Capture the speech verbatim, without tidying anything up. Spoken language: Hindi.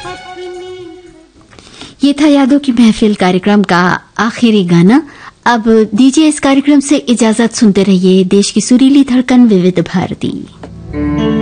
ये था यादों की महफिल कार्यक्रम का आखिरी गाना। अब दीजिए इस कार्यक्रम से इजाजत, सुनते रहिए देश की सुरीली धड़कन विविध भारती।